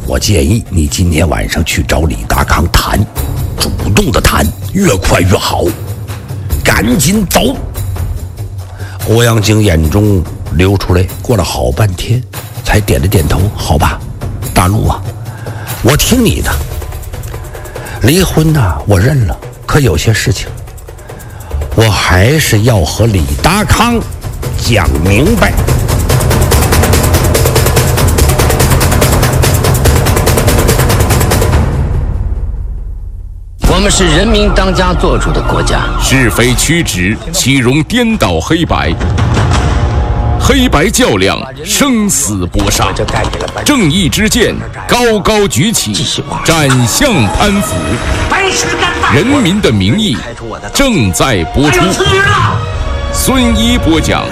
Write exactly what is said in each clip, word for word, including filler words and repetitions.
我建议你今天晚上去找李达康谈，主动的谈，越快越好，赶紧走。欧阳靖眼中流出来，过了好半天才点了点头，好吧，大陆啊，我听你的。离婚呐、啊，我认了，可有些事情我还是要和李达康讲明白。 我们是人民当家作主的国家， 是非曲直，岂容颠倒黑白？黑白较量，生死搏杀，正义之剑高高举起，斩向潘福。人民的名义正在播出。孙一播讲。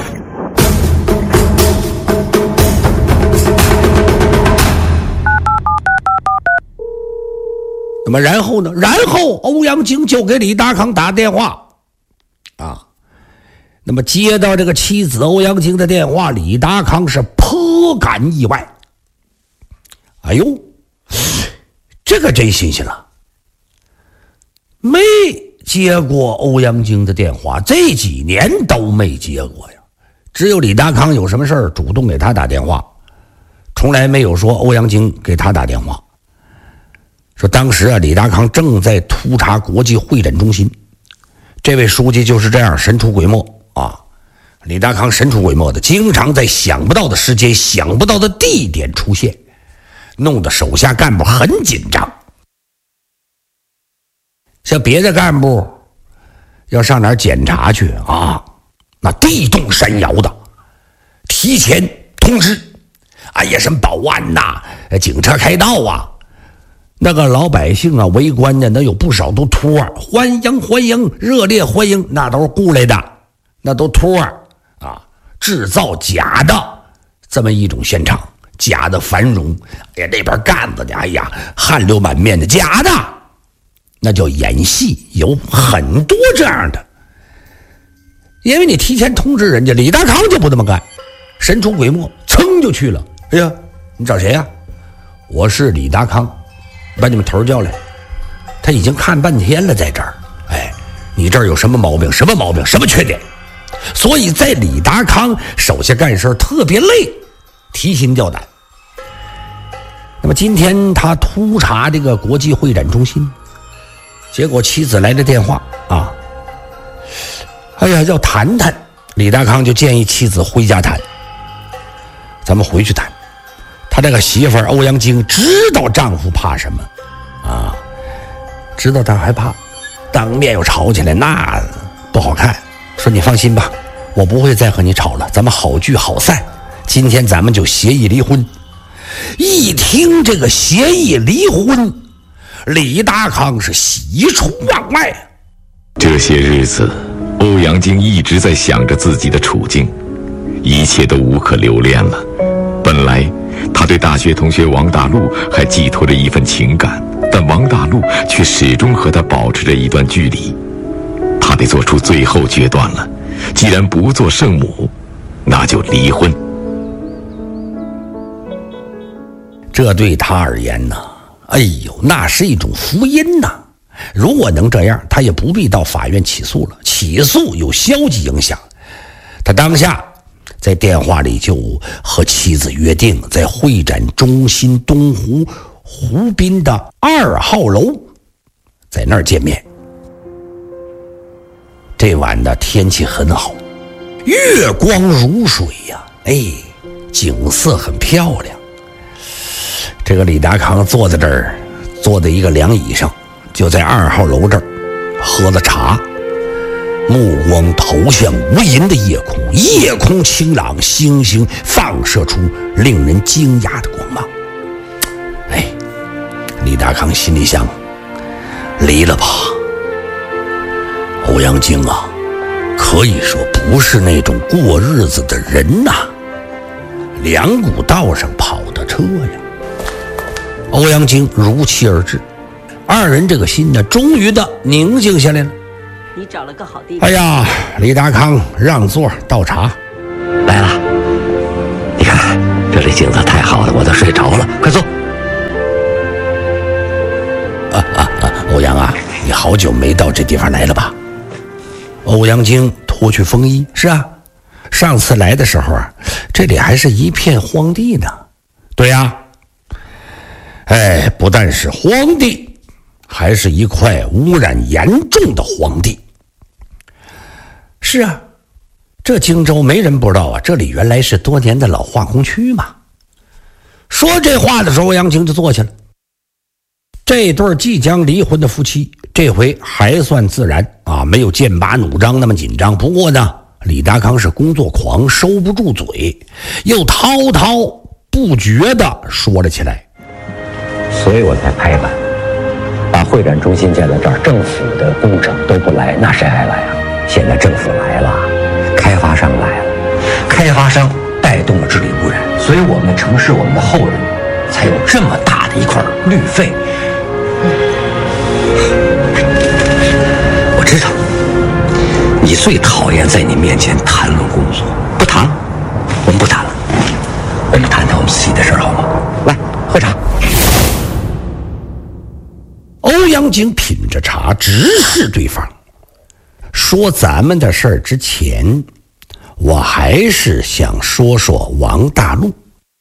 那么然后呢？然后欧阳靖就给李达康打电话啊。那么接到这个妻子欧阳靖的电话，李达康是颇感意外。哎呦，这个真新鲜了，没接过欧阳靖的电话，这几年都没接过呀。只有李达康有什么事儿主动给他打电话，从来没有说欧阳靖给他打电话。说当时啊，李达康正在突查国际会展中心，这位书记就是这样神出鬼没啊！李达康神出鬼没的，经常在想不到的时间、想不到的地点出现，弄得手下干部很紧张。像别的干部要上哪儿检查去啊，那地动山摇的，提前通知，哎呀，什么保安呐、啊、警车开道啊。那个老百姓啊，围观的那有不少都托儿，欢迎欢迎，热烈欢迎，那都是雇来的，那都托儿啊，制造假的这么一种现场，假的繁荣，哎呀，那边干子的，哎呀，汗流满面的，假的，那叫演戏，有很多这样的。因为你提前通知人家，李达康就不这么干，神出鬼没，噌就去了。哎呀，你找谁呀、啊？我是李达康。把你们头叫来，他已经看半天了，在这儿。哎，你这儿有什么毛病？什么毛病？什么缺点？所以在李达康手下干事特别累，提心吊胆。那么今天他突查这个国际会展中心，结果妻子来的电话啊，哎呀，要谈谈。李达康就建议妻子回家谈，咱们回去谈。他这个媳妇儿欧阳靖知道丈夫怕什么啊，知道他害怕，当面又吵起来，那不好看。说你放心吧，我不会再和你吵了，咱们好聚好散，今天咱们就协议离婚。一听这个协议离婚，李达康是喜出望外。 这些日子欧阳靖一直在想着自己的处境，一切都无可留恋了。本来他对大学同学王大陆还寄托着一份情感，但王大陆却始终和他保持着一段距离。他得做出最后决断了，既然不做圣母，那就离婚。 这对他而言呢，哎呦，那是一种福音呐！如果能这样，他也不必到法院起诉了，起诉有消极影响。他当下在电话里就和妻子约定，在会展中心东湖湖滨的二号楼，在那儿见面。这晚的天气很好，月光如水呀、啊，哎，景色很漂亮。这个李达康坐在这儿，坐在一个凉椅上，就在二号楼这儿喝了茶，目光投向无垠的夜空，夜空清朗，星星放射出令人惊讶的光芒。哎，李达康心里想，离了吧。欧阳靖啊，可以说不是那种过日子的人呐、啊，两股道上跑的车呀。欧阳靖如期而至，二人这个心呢，终于的宁静下来了。 你找了个好地方。 哎呀，李达康让座倒茶。 来了，你看这里景色太好了，我都睡着了，快坐。 你好久没到这地方来了吧？欧阳靖脱去风衣，是啊，上次来的时候啊，这里还是一片荒地呢。对呀、啊，哎，不但是荒地，还是一块污染严重的荒地。是啊，这荆州没人不知道啊，这里原来是多年的老化工区嘛。说这话的时候，欧阳靖就坐下了。这对即将离婚的夫妻，这回还算自然啊，没有剑拔弩张那么紧张。不过呢，李达康是工作狂，收不住嘴，又滔滔不绝地说了起来。 所以我才拍板，把会展中心建在这儿，政府的工程都不来，那谁还来啊？现在政府来了，开发商来了，开发商带动了治理污染，所以我们的城市，我们的后人才有这么大的一块绿肺。我知道你最讨厌在你面前谈论工作，不谈了，我们不谈了，我们谈谈我们自己的事儿好吗？来喝茶。 欧阳靖品着茶，直视对方，说咱们的事儿之前，我还是想说说王大陆。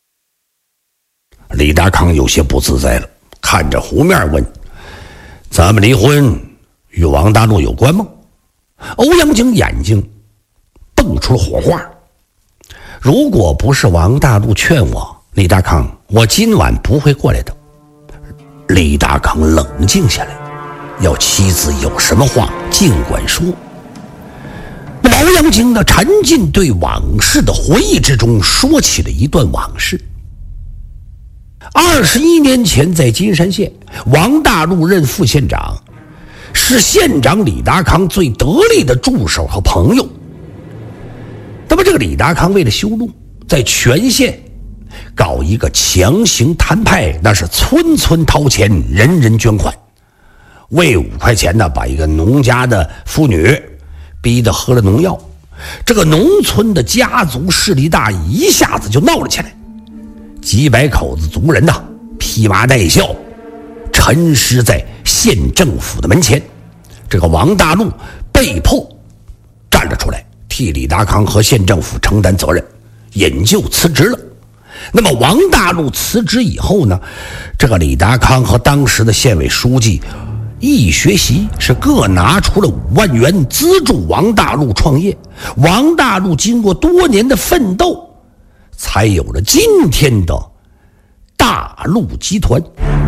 李达康有些不自在了，看着湖面问：咱们离婚与王大陆有关吗？欧阳靖眼睛蹦出了火花。如果不是王大陆劝我，李达康，我今晚不会过来的。李达康冷静下来，要妻子有什么话尽管说。那么欧阳靖呢，沉浸对往事的回忆之中，说起了一段往事。二十一年前，在金山县，王大陆任副县长，是县长李达康最得力的助手和朋友。那么这个李达康为了修路，在全县搞一个强行摊派，那是村村掏钱，人人捐款。为五块钱呢，把一个农家的妇女逼得喝了农药，这个农村的家族势力大，一下子就闹了起来。几百口子族人呐，披麻戴孝，陈尸在县政府的门前。这个王大陆被迫站了出来，替李达康和县政府承担责任，引咎辞职了。那么王大陆辞职以后呢，这个李达康和当时的县委书记易学习是各拿出了五万元资助王大陆创业。王大陆经过多年的奋斗，才有了今天的大陆集团。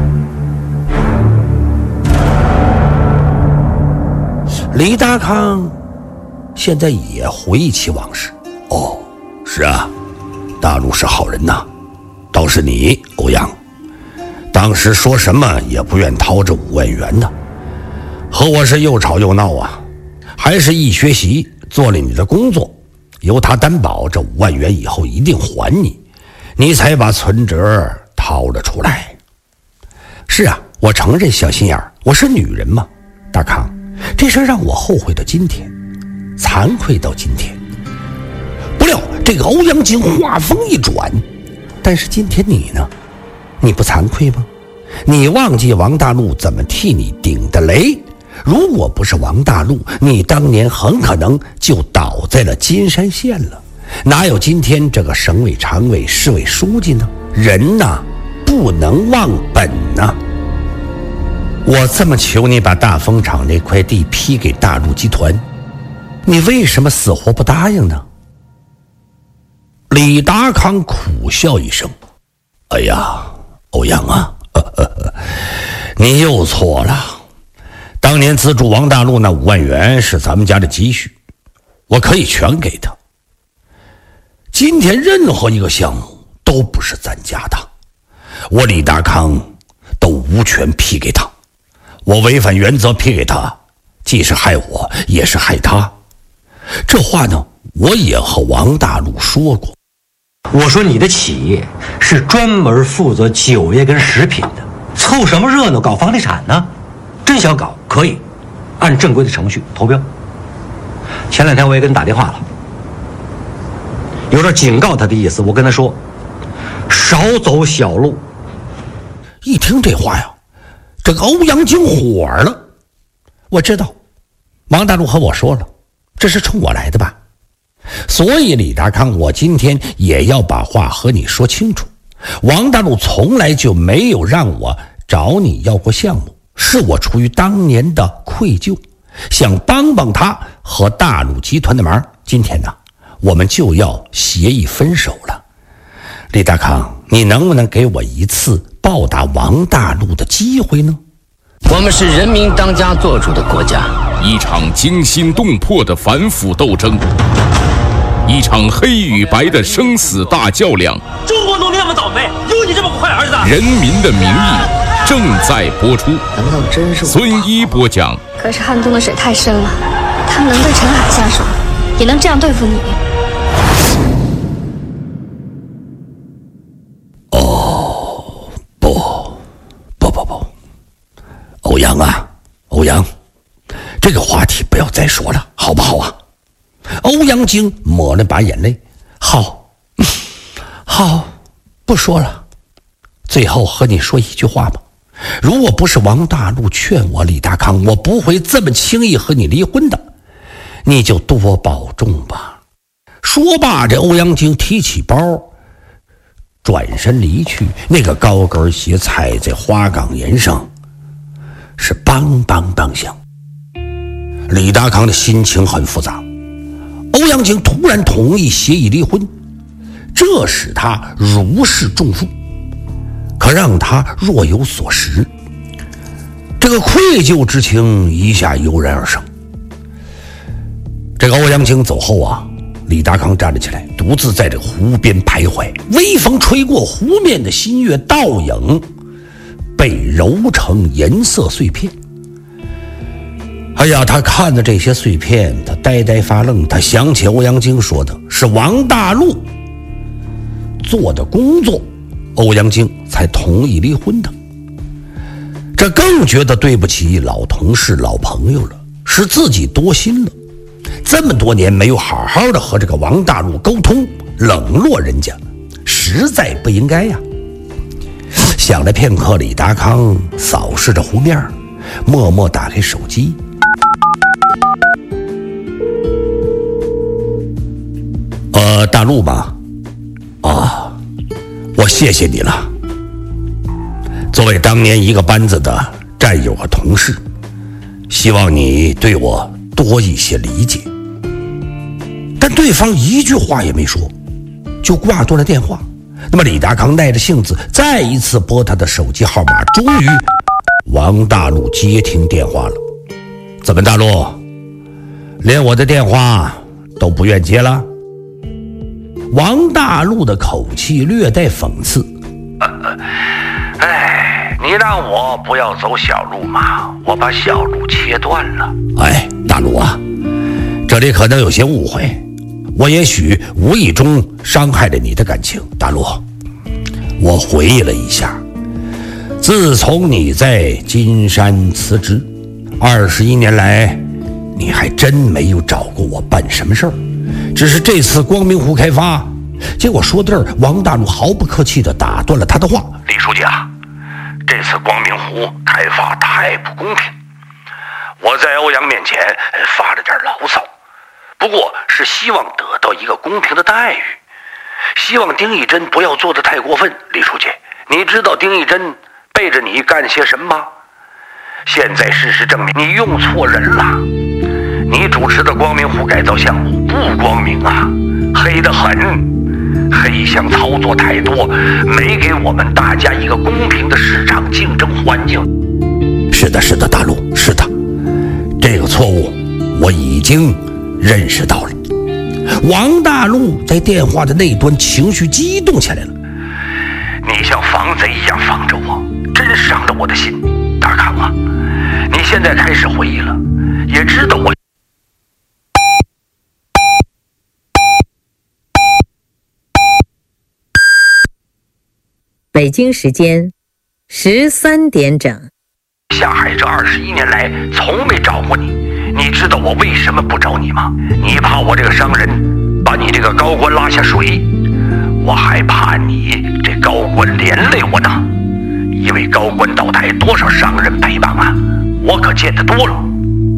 李达康现在也回忆起往事。哦，是啊，大陆是好人呐，倒是你欧阳，当时说什么也不愿掏这五万元呢，和我是又吵又闹啊。还是易学习做了你的工作，由他担保这五万元以后一定还你，你才把存折掏了出来。是啊，我承认小心眼儿，我是女人嘛。大康，这事让我后悔到今天，惭愧到今天。不料这个欧阳靖话锋一转，但是今天你呢？你不惭愧吗？你忘记王大陆怎么替你顶的雷？如果不是王大陆，你当年很可能就倒在了金山县了，哪有今天这个省委常委、市委书记呢？人呐，不能忘本呐！我这么求你把大风厂那块地批给大陆集团，你为什么死活不答应呢？李达康苦笑一声：哎呀，欧阳啊，呵呵呵，你又错了。当年资助王大陆那五万元是咱们家的积蓄，我可以全给他。今天任何一个项目都不是咱家的，我李达康都无权批给他。我违反原则批给他，既是害我，也是害他。这话呢，我也和王大陆说过。 我说你的企业是专门负责酒业跟食品的，凑什么热闹搞房地产呢？真想搞可以按正规的程序投标。前两天我也给你打电话了，有点警告他的意思。我跟他说少走小路。 一听这话呀，这个欧阳靖火了。 我知道，王大陆和我说了，这是冲我来的吧？所以李达康，我今天也要把话和你说清楚。王大陆从来就没有让我找你要过项目，是我出于当年的愧疚，想帮帮他和大陆集团的忙。今天呢，我们就要协议分手了。李达康，你能不能给我一次报答王大陆的机会呢？ 我们是人民当家作主的国家， 一场惊心动魄的反腐斗争，一场黑与白的生死大较量。 中国农民那么倒霉，有你这么个坏儿子？ 人民的名义正在播出。 难道真是我？ 孙一播讲。 可是汉中的水太深了，他们能对陈海下手，也能这样对付你。 哦，不，不不不，欧阳啊，欧阳，这个话题不要再说了，好不好啊？欧阳菁抹了把眼泪，好，好，不说了。最后和你说一句话吧，如果不是王大陆劝我李达康，我不会这么轻易和你离婚的，你就多保重吧。说罢，这欧阳菁提起包，转身离去，那个高跟鞋踩在花岗岩上，是梆梆梆响。李达康的心情很复杂。欧阳菁突然同意协议离婚，这使他如释重负，可让他若有所失。这个愧疚之情一下油然而生。这个欧阳菁走后啊，李达康站了起来，独自在这湖边徘徊。微风吹过湖面的新月倒影被揉成颜色碎片。哎呀，他看着这些碎片，他呆呆发愣。他想起欧阳菁说的是王大陆做的工作，欧阳菁才同意离婚的。这更觉得对不起老同事老朋友了，是自己多心了。这么多年没有好好的和这个王大陆沟通，冷落人家，实在不应该呀。想了片刻，李达康扫视着湖面，默默打开手机。呃，大陆吧，啊，我谢谢你了。作为当年一个班子的战友和同事，希望你对我多一些理解。但对方一句话也没说，就挂断了电话。那么李达康耐着性子再一次拨他的手机号码，终于王大陆接听电话了。怎么，大陆连我的电话都不愿接了？王大陆的口气略带讽刺。 哎，你让我不要走小路嘛，我把小路切断了。 哎，大陆啊，这里可能有些误会，我也许无意中伤害了你的感情。大陆，我回忆了一下，自从你在金山辞职，二十一年来，你还真没有找过我办什么事儿。只是这次光明湖开发，结果说到这儿，王大陆毫不客气地打断了他的话。 李书记啊，这次光明湖开发太不公平，我在欧阳面前发了点牢骚，不过是希望得到一个公平的待遇，希望丁义珍不要做得太过分。李书记，你知道丁义珍背着你干些什么吗？现在事实证明你用错人了，你主持的光明湖改造项目不光明啊，黑得很，黑箱操作太多，没给我们大家一个公平的市场竞争环境。 是的，是的，大陆，是的，这个错误我已经认识到了。王大陆在电话的那端情绪激动起来了。 你像防贼一样防着我，真伤了我的心。大康啊，你现在开始回忆了，也知道我。 北京时间十三点整。 下海这二十一年来，从没找过你。你知道我为什么不找你吗？你怕我这个商人把你这个高官拉下水，我还怕你这高官连累我呢。一位高官倒台，多少商人陪伴啊！我可见得多了。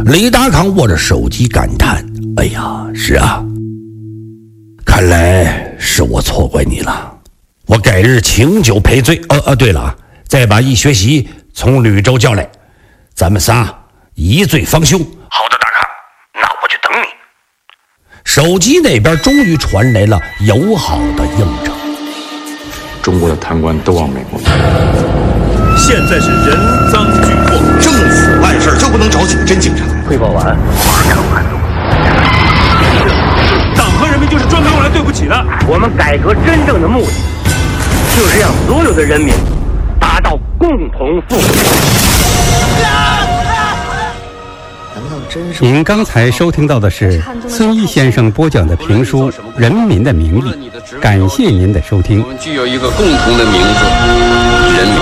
李达康握着手机感叹：哎呀，是啊，看来是我错怪你了，我改日请酒赔罪。呃呃，对了，再把易学习从吕州叫来，咱们仨一罪方休。 好的，大康，那我就等你。 手机那边终于传来了友好的应承。 中国的贪官都往美国跑， 现在是人赃俱获， 政府办事就不能找紧真警察。 汇报完，马上盘动。 党和人民就是专门用来对不起的。 我们改革真正的目的，就是让所有的人民达到共同富裕。 您刚才收听到的是孙毅先生播讲的评书《人民的名义》，感谢您的收听。 我们具有一个共同的名字——人民。